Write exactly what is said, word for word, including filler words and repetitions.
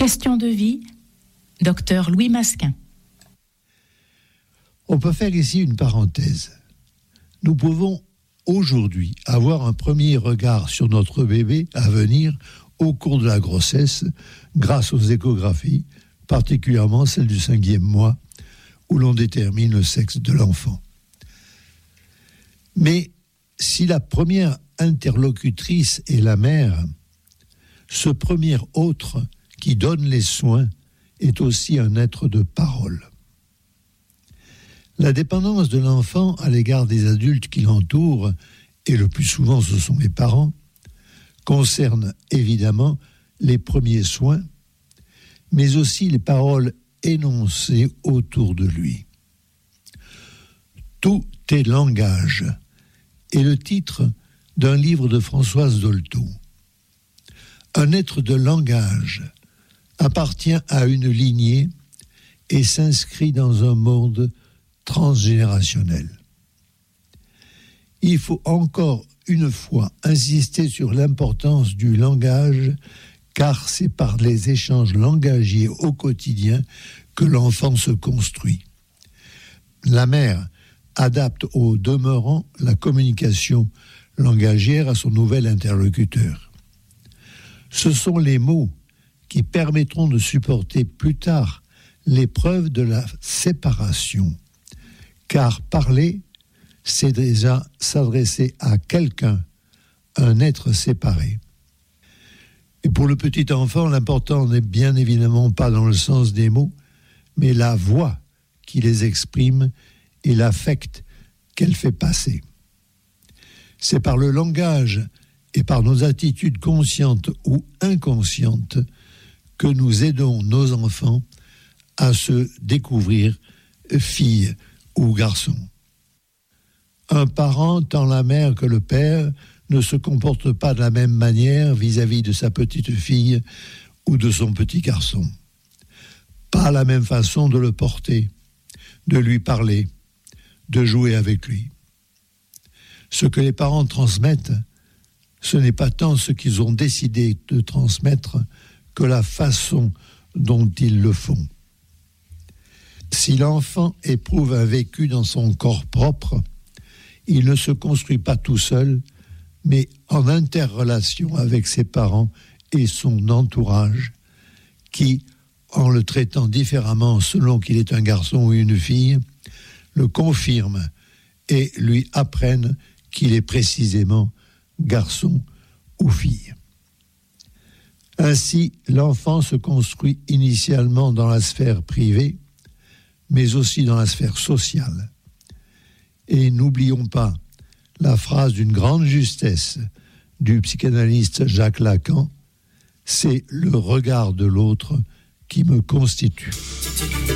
Question de vie, docteur Louis Masquin. On peut faire ici une parenthèse. Nous pouvons aujourd'hui avoir un premier regard sur notre bébé à venir au cours de la grossesse grâce aux échographies, particulièrement celle du cinquième mois, où l'on détermine le sexe de l'enfant. Mais si la première interlocutrice est la mère, ce premier autre qui donne les soins est aussi un être de parole. La dépendance de l'enfant à l'égard des adultes qui l'entourent, et le plus souvent ce sont les parents, concerne évidemment les premiers soins, mais aussi les paroles énoncées autour de lui. Tout est langage est le titre d'un livre de Françoise Dolto. Un être de langage appartient à une lignée et s'inscrit dans un monde transgénérationnel. Il faut encore une fois insister sur l'importance du langage, car c'est par les échanges langagiers au quotidien que l'enfant se construit. La mère adapte au demeurant la communication langagière à son nouvel interlocuteur. Ce sont les mots qui permettront de supporter plus tard l'épreuve de la séparation, car parler, c'est déjà s'adresser à quelqu'un, un être séparé. Et pour le petit enfant, l'important n'est bien évidemment pas dans le sens des mots, mais la voix qui les exprime et l'affect qu'elle fait passer. C'est par le langage et par nos attitudes conscientes ou inconscientes que nous aidons nos enfants à se découvrir fille ou garçon. Un parent, tant la mère que le père, ne se comporte pas de la même manière vis-à-vis de sa petite fille ou de son petit garçon. Pas la même façon de le porter, de lui parler, de jouer avec lui. Ce que les parents transmettent, ce n'est pas tant ce qu'ils ont décidé de transmettre que la façon dont ils le font. Si l'enfant éprouve un vécu dans son corps propre, il ne se construit pas tout seul, mais en interrelation avec ses parents et son entourage, qui, en le traitant différemment selon qu'il est un garçon ou une fille, le confirment et lui apprennent qu'il est précisément garçon ou fille. Ainsi, l'enfant se construit initialement dans la sphère privée, mais aussi dans la sphère sociale. Et n'oublions pas la phrase d'une grande justesse du psychanalyste Jacques Lacan, c'est le regard de l'autre qui me constitue.